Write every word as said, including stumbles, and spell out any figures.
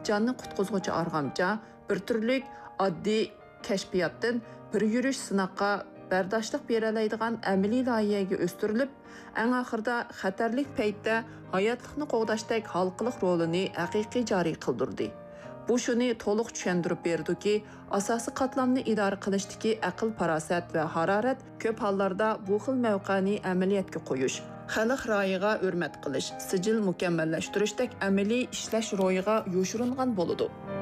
canni qutquzg'uchi arg'amcha bir turlik oddiy kashfiyotdan bir yurish sinoqqa bardashlik beralaydigan amaliy loyihaga o'stirilib, eng oxirida xatarlik paytda hayotlikni qo'g'dashdek halqiliq rolini haqiqiy joriy qildirdi. Bu shuni to'liq tushuntirib berdiki, asosiy qatlamni idora qilishdagi aql, farosat va harorat ko'p hollarda bu xil mavqani amaliyotga qo'yish, xalq ra'yiga hurmat qilish, sijil mukammallashtirish amaliy ishlash ro'yiga yoshiringan bo'ladi.